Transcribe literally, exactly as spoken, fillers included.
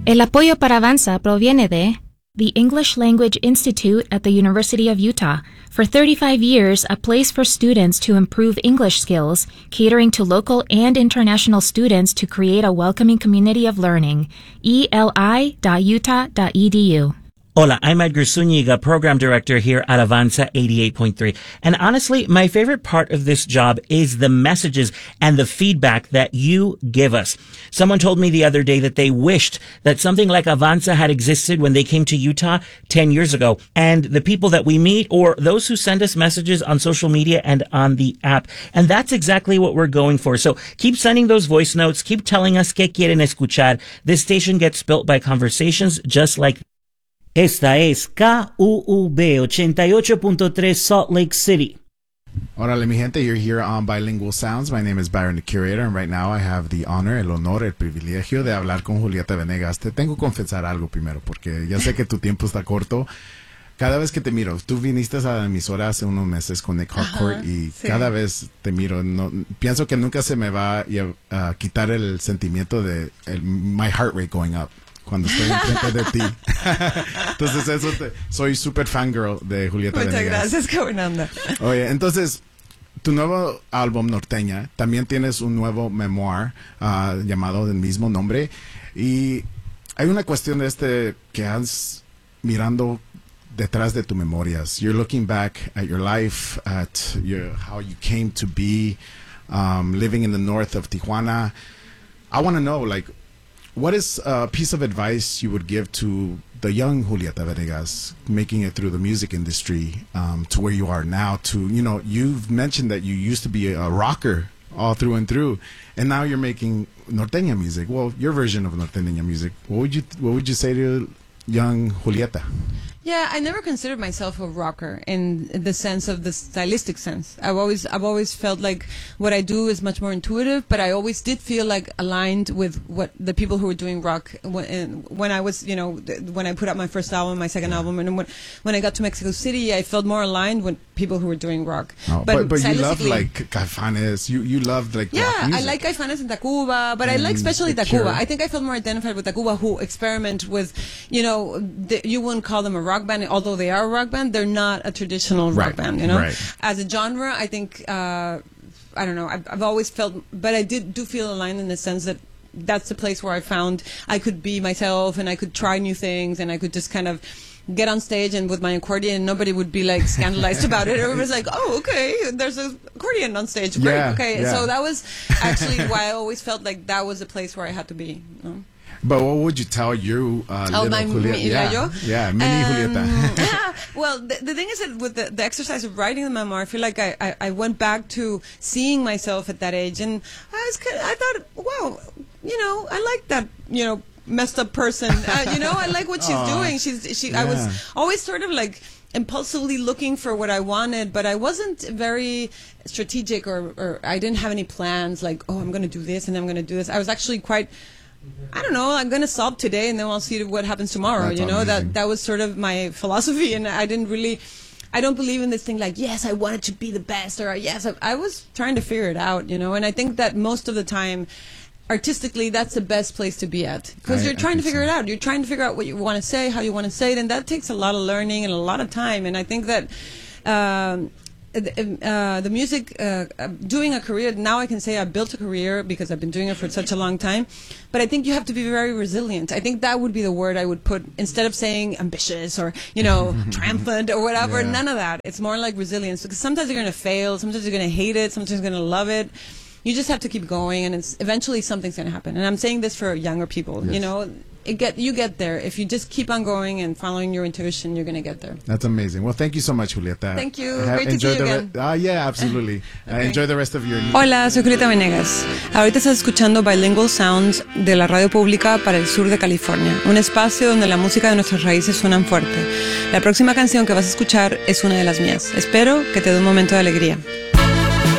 El apoyo para Avanza proviene de the English Language Institute at the University of Utah. For thirty-five years, a place for students to improve English skills, catering to local and international students to create a welcoming community of learning. E L I dot utah dot e d u. Hola, I'm Edgar Zúñiga, Program Director here at Avanza eighty-eight point three. And honestly, my favorite part of this job is the messages and the feedback that you give us. Someone told me the other day that they wished that something like Avanza had existed when they came to Utah ten years ago. And the people that we meet or those who send us messages on social media and on the app. And that's exactly what we're going for. So keep sending those voice notes. Keep telling us qué quieren escuchar. This station gets built by conversations just like Esta es K U U B eighty-eight point three Salt Lake City. Órale, mi gente, you're here on Bilingual Sounds. My name is Byron, the curator, and right now I have the honor, el honor, el privilegio de hablar con Julieta Venegas. Te tengo que confesar algo primero, porque ya sé que tu tiempo está corto. Cada vez que te miro, tú viniste a la emisora hace unos meses con Nick Harcourt y sí. Cada vez te miro, no, pienso que nunca se me va a, a quitar el sentimiento de el, my heart rate going up cuando estoy enfrente de ti. Entonces eso te, soy super fangirl de Julieta Muchas Venegas. gracias, qué buena onda. Oye, entonces tu nuevo álbum Norteña, también tienes un nuevo memoir uh, llamado del mismo nombre y hay una cuestión de este que has mirando detrás de tus memorias. You're looking back at your life, at your how you came to be, um, living in the north of Tijuana. I want to know, like, what is a piece of advice you would give to the young Julieta Venegas making it through the music industry um, to where you are now? To, you know, you've mentioned that you used to be a rocker all through and through, and now you're making norteña music. Well, your version of norteña music. What would you What would you say to young Julieta? Yeah, I never considered myself a rocker in the sense of the stylistic sense. I've always, I've always felt like what I do is much more intuitive, but I always did feel like aligned with what the people who were doing rock when, when I was, you know, when I put out my first album, my second album, and when, when I got to Mexico City, I felt more aligned with people who were doing rock. Oh, but but, but you love like Caifanes, you you loved like yeah, rock music. I like Caifanes and Tacuba, but and I like especially Tacuba. Cure. I think I felt more identified with Tacuba, who experiment with, you know, the, you wouldn't call them a rock band, although they are a rock band. They're not a traditional right, rock band, you know. Right. As a genre, I think uh, I don't know. I've, I've always felt, but I did do feel aligned in the sense that that's the place where I found I could be myself and I could try new things and I could just kind of get on stage and with my accordion and nobody would be like scandalized about it. Everybody was like, oh, okay, there's an accordion on stage. Great, yeah, okay. Yeah. So that was actually why I always felt like that was a place where I had to be. You know? But what would you tell you, uh, oh, little my, Julieta? Me, yeah, yo? yeah, mini um, Julieta. yeah, well, the, the thing is that with the, the exercise of writing the memoir, I feel like I, I, I went back to seeing myself at that age, and I was kind of, I thought, wow, you know, I like that, you know, messed up person. Uh, you know, I like what she's Aww. doing. She's she. Yeah. I was always sort of like impulsively looking for what I wanted, but I wasn't very strategic, or, or I didn't have any plans like, oh, I'm going to do this and I'm going to do this. I was actually quite, I don't know, I'm going to solve today and then I'll see what happens tomorrow. That's you know, amazing. that that was sort of my philosophy, and I didn't really, I don't believe in this thing like, yes, I wanted to be the best, or yes, I, I was trying to figure it out, you know, and I think that most of the time, artistically, that's the best place to be at, because you're trying to figure so. it out. You're trying to figure out what you want to say, how you want to say it, and that takes a lot of learning and a lot of time. And I think that um, uh, the music, uh, doing a career, now I can say I built a career because I've been doing it for such a long time, but I think you have to be very resilient. I think that would be the word I would put, instead of saying ambitious or, you know, triumphant or whatever, Yeah. none of that. It's more like resilience, because sometimes you're going to fail, sometimes you're going to hate it, sometimes you're going to love it. You just have to keep going, and it's eventually something's going to happen. And I'm saying this for younger people. Yes. You know, it get you get there if you just keep on going and following your intuition. You're going to get there. That's amazing. Well, thank you so much, Julieta. Thank you. Ha- Great to enjoy see you the again. Re- ah, yeah, absolutely. uh, Okay. enjoy the rest of your. Hola, soy Julieta Venegas. Ahorita estás escuchando Bilingual Sounds de la radio pública para el sur de California, un espacio donde la música de nuestras raíces suenan fuerte. La próxima canción que vas a escuchar es una de las mías. Espero que te dé un momento de alegría.